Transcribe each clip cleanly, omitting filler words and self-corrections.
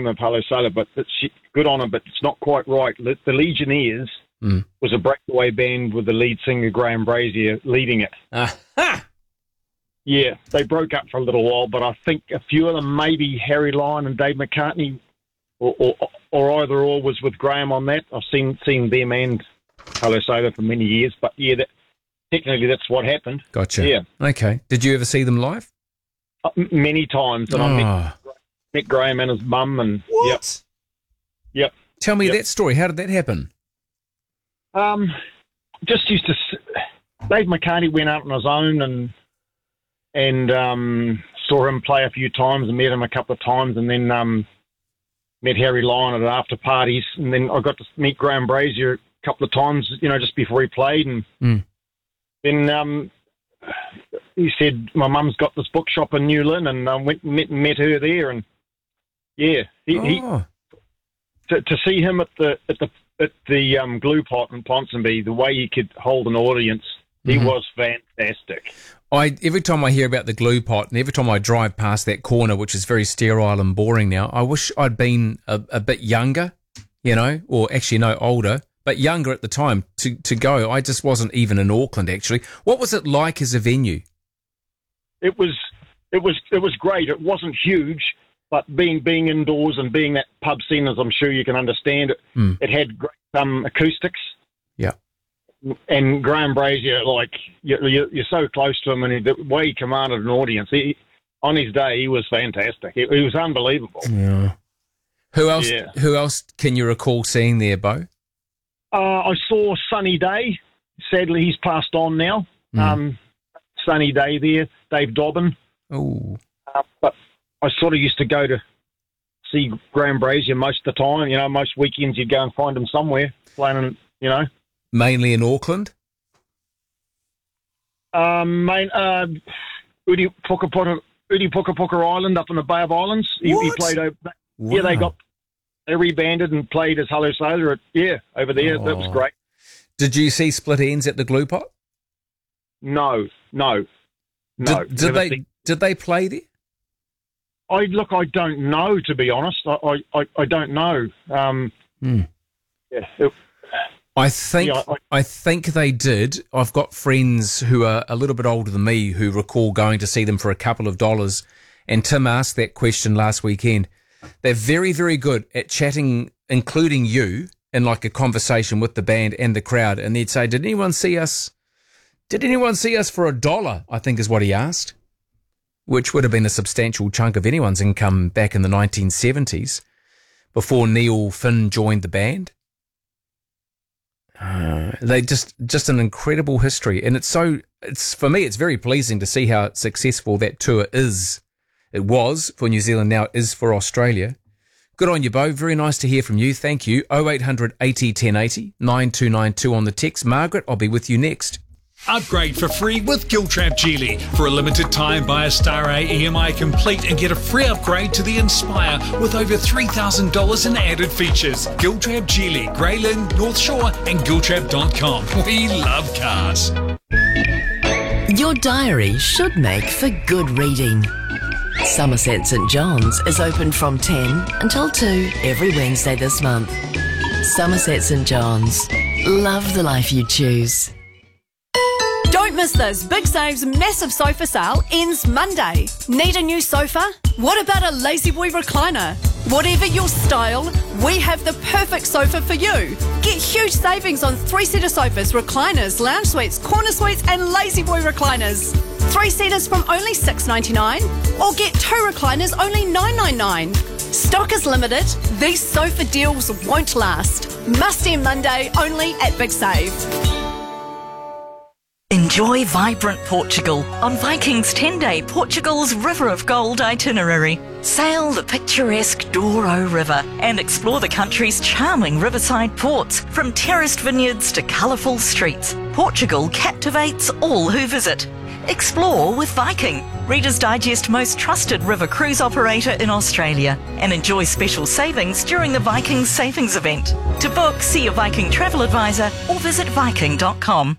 name of Hello Sailor, but good on him, but it's not quite right. The Legionnaires was a breakaway band with the lead singer Graham Brazier leading it. Yeah, they broke up for a little while, but I think a few of them, maybe Harry Lyon and Dave McCartney, or either or was with Graham on that. I've seen them and Hello Sailor for many years, but yeah, technically that's what happened. Gotcha. Yeah. Okay. Did you ever see them live? Many times, and I met Graham and his mum, and what? Yep. Tell me that story. How did that happen? Just used to. Dave McCartney went out on his own and saw him play a few times and met him a couple of times, and then met Harry Lyon at after parties, and then I got to meet Graham Brazier a couple of times, just before he played, and then he said, my mum's got this bookshop in New Lynn, and I went and met her there, and to see him at the Glue Pot in Ponsonby, the way he could hold an audience, he was fantastic. Every time I hear about the Glue Pot, and every time I drive past that corner, which is very sterile and boring now, I wish I'd been a bit younger, or actually no, older, but younger at the time to go. I just wasn't even in Auckland, actually. What was it like as a venue? It was great. It wasn't huge, but being indoors and being that pub scene, as I'm sure you can understand, it had great acoustics. Yeah. And Graham Brazier, you're so close to him, and the way he commanded an audience, on his day, he was fantastic. He was unbelievable. Yeah. Who else can you recall seeing there, Bo? I saw Sunny Day. Sadly, he's passed on now. Sunny Day there, Dave Dobbin. Oh. But I sort of used to go to see Graham Brazier most of the time. Most weekends you'd go and find him somewhere playing, Mainly in Auckland? Udi Pukapuka Island up in the Bay of Islands. He played over there. Wow. Yeah, they rebanded and played as Hello Sailor over there. That was great. Did you see Split Ends at the Glue Pot? No. Did they play there? I don't know, to be honest. I don't know. I think they did. I've got friends who are a little bit older than me who recall going to see them for a couple of dollars, and Tim asked that question last weekend. They're very, very good at chatting, including you, in like a conversation with the band and the crowd, and they'd say, Did anyone see us for $1? I think is what he asked, which would have been a substantial chunk of anyone's income back in the 1970s, before Neil Finn joined the band. They just an incredible history, and it's for me, it's very pleasing to see how successful that tour is. It was for New Zealand, now it is for Australia. Good on you, Bo. Very nice to hear from you. Thank you. 0800 80 1080 9292 on the text. Margaret, I'll be with you next. Upgrade for free with Giltrap Geely. For a limited time, buy a Star A EMI Complete and get a free upgrade to the Inspire with over $3,000 in added features. Giltrap Geely, Grey Lynn, North Shore and Giltrap.com. We love cars. Your diary should make for good reading. Somerset St John's is open from 10 until 2 every Wednesday this month. Somerset St John's. Love the life you choose. Don't miss this. Big Save's massive sofa sale ends Monday. Need a new sofa? What about a lazy boy recliner? Whatever your style, we have the perfect sofa for you. Get huge savings on 3-seater sofas, recliners, lounge suites, corner suites and lazy boy recliners. 3-seaters from only $6.99 or get 2 recliners only $9.99. Stock is limited. These sofa deals won't last. Must end Monday only at Big Save. Enjoy vibrant Portugal on Viking's 10-day Portugal's River of Gold itinerary. Sail the picturesque Douro River and explore the country's charming riverside ports. From terraced vineyards to colourful streets, Portugal captivates all who visit. Explore with Viking, Reader's Digest most trusted river cruise operator in Australia, and enjoy special savings during the Viking Savings event. To book, see your Viking travel advisor or visit viking.com.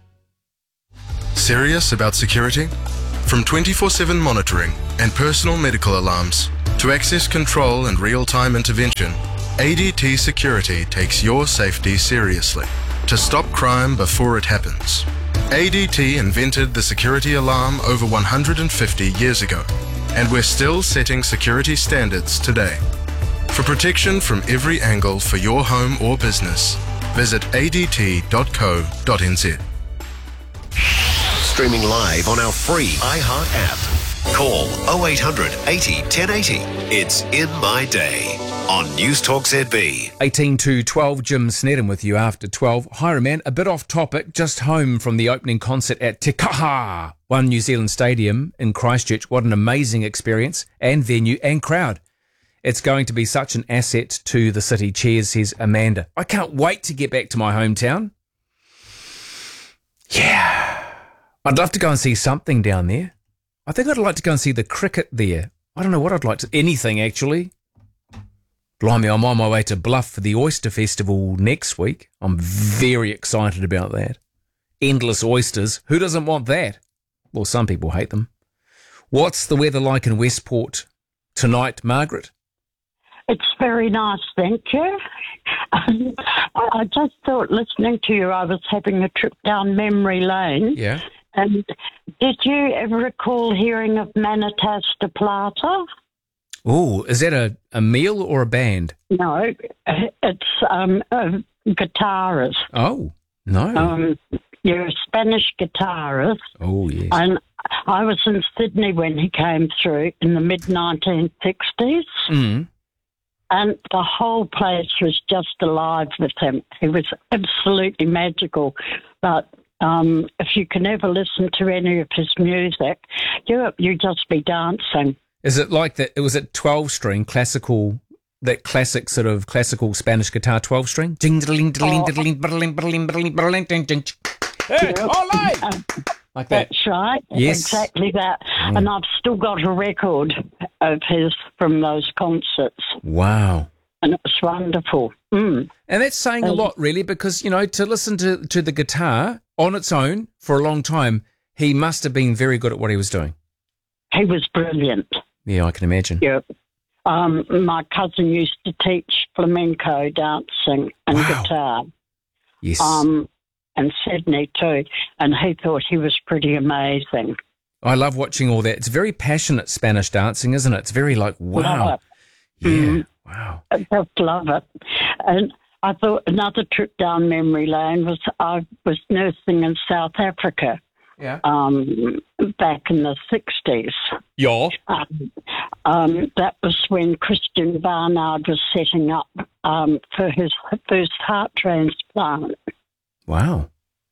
Serious about security? From 24/7 monitoring and personal medical alarms to To access control and real-time intervention, ADT Security takes your safety seriously. To stop crime before it happens. ADT invented the security alarm over 150 years ago, and we're still setting security standards today. For protection from every angle for your home or business, visit adt.co.nz. Streaming live on our free iHeart app. Call 0800 80 1080. It's In My Day on News Talk ZB. 18 to 12, Jim Snedden with you after 12. Hi, Roman. A bit off topic, just home from the opening concert at Te Kaha, One New Zealand Stadium in Christchurch. What an amazing experience and venue and crowd. It's going to be such an asset to the city. Cheers, says Amanda. I can't wait to get back to my hometown. Yeah. I'd love to go and see something down there. I think I'd like to go and see the cricket there. I don't know what I'd like to... Anything, actually. Blimey, I'm on my way to Bluff for the Oyster Festival next week. I'm very excited about that. Endless oysters. Who doesn't want that? Well, some people hate them. What's the weather like in Westport tonight, Margaret? It's very nice, thank you. I just thought, listening to you, I was having a trip down memory lane. Yeah. And did you ever recall hearing of Manitas de Plata? Oh, is that a meal or a band? No, it's a guitarist. Oh, no. You're a Spanish guitarist. Oh, yes. And I was in Sydney when he came through in the mid-1960s. Mm. And the whole place was just alive with him. He was absolutely magical. But if you can ever listen to any of his music, you just be dancing. Is it like that? It was at 12-string classical, that classic sort of classical Spanish guitar 12-string? Like that. That's right. Yes. Exactly that. And I've still got a record of his from those concerts. Wow. And it was wonderful. Mm. And that's saying a lot, really, because, to listen to the guitar on its own for a long time, he must have been very good at what he was doing. He was brilliant. Yeah, I can imagine. Yeah. My cousin used to teach flamenco dancing and guitar. Yes. And Sydney too, and he thought he was pretty amazing. I love watching all that. It's very passionate Spanish dancing, isn't it? It's very like, wow. Yeah, wow. I just love it. And I thought another trip down memory lane was I was nursing in South Africa. Yeah. Back in the 60s. Yeah. That was when Christian Barnard was setting up for his first heart transplant. Wow.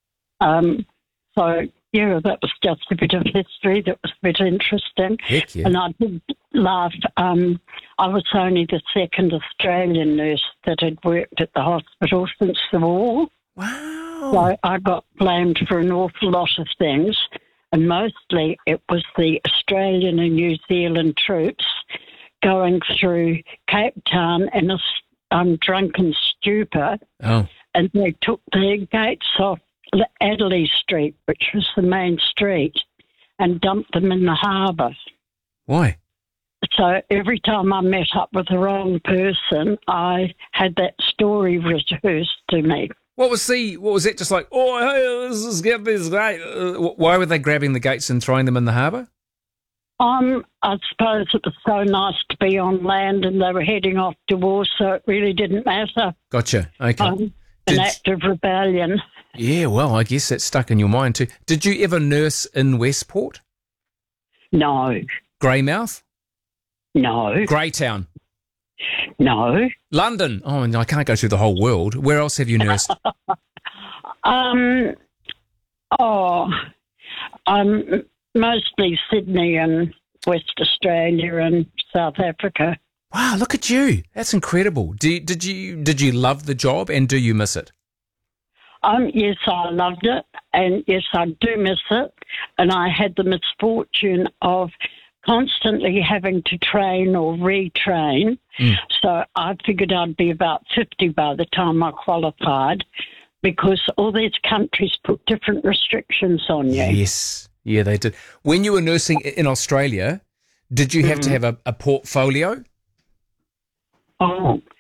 So, yeah, that was just a bit of history that was a bit interesting. Heck yeah. And I did laugh. I was only the second Australian nurse that had worked at the hospital since the war. Wow. So I got blamed for an awful lot of things, and mostly it was the Australian and New Zealand troops going through Cape Town in a drunken stupor. Oh. And they took their gates off Adderley Street, which was the main street, and dumped them in the harbour. Why? So every time I met up with the wrong person, I had that story rehearsed to me. What was it just like, oh, hey, this is great. Why were they grabbing the gates and throwing them in the harbour? I suppose it was so nice to be on land and they were heading off to war, so it really didn't matter. Gotcha. Okay. An act of rebellion. Yeah, well, I guess that's stuck in your mind too. Did you ever nurse in Westport? No. Greymouth? No. Greytown? No. London? Oh, I can't go through the whole world. Where else have you nursed? Mostly Sydney and West Australia and South Africa. Wow, look at you. That's incredible. Did you love the job and do you miss it? Yes, I loved it, and yes, I do miss it. And I had the misfortune of constantly having to train or retrain. So I figured I'd be about 50 by the time I qualified, because all these countries put different restrictions on you. Yes. Yeah, they did. When you were nursing in Australia, Did you have to have a portfolio? Oh,